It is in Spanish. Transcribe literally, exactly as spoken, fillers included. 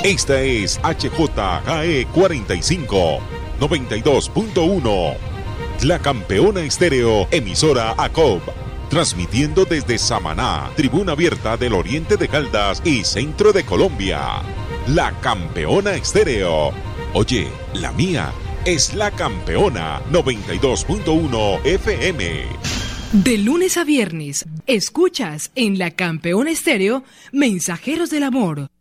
Esta es H J K E cuarenta y cinco, noventa y dos punto uno. La Campeona Estéreo, emisora A C O B. Transmitiendo desde Samaná, Tribuna Abierta del Oriente de Caldas y Centro de Colombia. La Campeona Estéreo. Oye, la mía es La Campeona noventa y dos punto uno F M. De lunes a viernes, escuchas en La Campeona Estéreo Mensajeros del Amor.